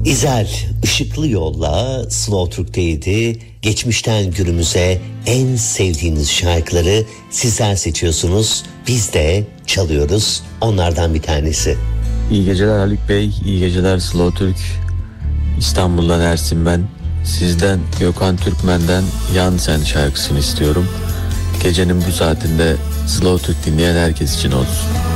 İzel ışıklı yolla Slow Türk'teydi. Geçmişten günümüze en sevdiğiniz şarkıları sizler seçiyorsunuz. Biz de çalıyoruz. Onlardan bir tanesi. İyi geceler Haluk Bey, iyi geceler Slow Türk. İstanbul'dan Ersin ben. Sizden Gökhan Türkmen'den Yan Sen şarkısını istiyorum. Gecenin bu saatinde Slow Türk dinleyen herkes için olsun.